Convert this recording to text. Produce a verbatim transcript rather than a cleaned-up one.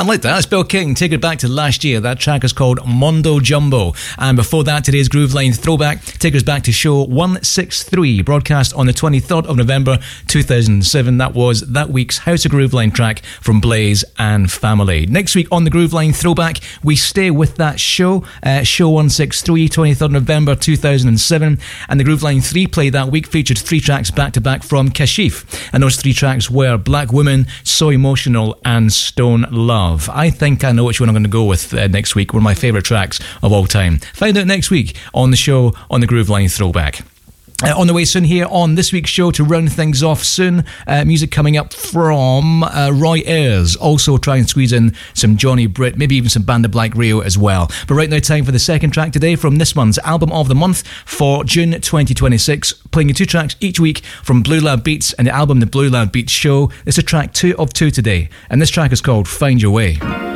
I like that. That's Bill King. Take it back to last year. That track is called Mondo Jumbo. And before that, today's Groove Line throwback. Take us back to show one sixty-three, broadcast on the twenty-third of November two thousand seven. That was that week's House of Groove Line track from Blaze and Family. Next week on the Groove Line throwback, we stay with that show, uh, show one sixty-three, twenty-third of November two thousand seven. And the Groove Line three play that week featured three tracks back to back from Kashif. And those three tracks were Black Woman, So Emotional, and Stone Love. I think I know which one I'm going to go with uh, next week. One of my favourite tracks of all time. Find out next week on the show on the Groove Line throwback. Uh, on the way soon here on this week's show to round things off soon, uh, music coming up from uh, Roy Ayers. Also try and squeeze in some Johnny Britt, maybe even some Band of Black Rio as well. But right now, time for the second track today from this month's Album of the Month for June twenty twenty-six. Playing you two tracks each week from Blue Lab Beats and the album The Blue Lab Beats Show. It's a track two of two today, and this track is called Find Your Way.